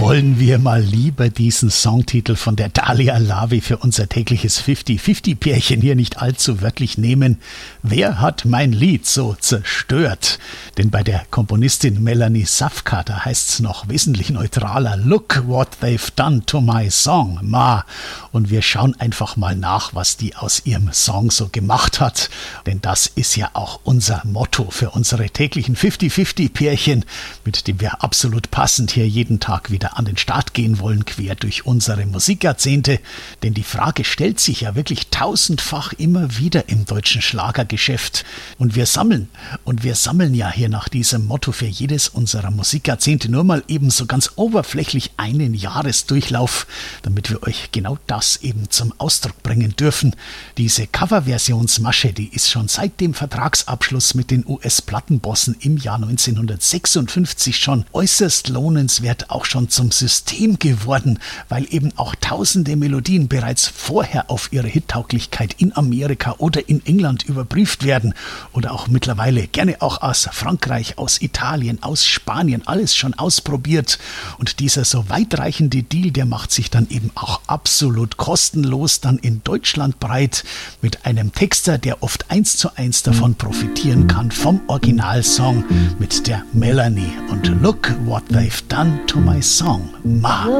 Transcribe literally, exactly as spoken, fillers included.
Wollen wir mal lieber diesen Songtitel von der Dalia Lavi für unser tägliches fünfzig-fünfzig-Pärchen hier nicht allzu wörtlich nehmen? Wer hat mein Lied so zerstört? Denn bei der Komponistin Melanie Safka, da heißt's noch wesentlich neutraler: Look what they've done to my song, Ma. Und wir schauen einfach mal nach, was die aus ihrem Song so gemacht hat. Denn das ist ja auch unser Motto für unsere täglichen fünfzig-fünfzig-Pärchen, mit dem wir absolut passend hier jeden Tag wieder an den Start gehen wollen, quer durch unsere Musikjahrzehnte. Denn die Frage stellt sich ja wirklich tausendfach immer wieder im deutschen Schlagergeschäft. Und wir sammeln, und wir sammeln ja hier nach diesem Motto für jedes unserer Musikjahrzehnte nur mal eben so ganz oberflächlich einen Jahresdurchlauf, damit wir euch genau das eben zum Ausdruck bringen dürfen. Diese Coverversionsmasche, die ist schon seit dem Vertragsabschluss mit den U S-Plattenbossen im Jahr neunzehnhundertsechsundfünfzig schon äußerst lohnenswert, auch schon zum System geworden, weil eben auch tausende Melodien bereits vorher auf ihre Hittauglichkeit in Amerika oder in England überprüft werden oder auch mittlerweile gerne auch aus Frankreich, aus Italien, aus Spanien, alles schon ausprobiert. Und dieser so weitreichende Deal, der macht sich dann eben auch absolut kostenlos dann in Deutschland breit mit einem Texter, der oft eins zu eins davon profitieren kann vom Originalsong mit der Melanie und Look what they've done to my song, Ma.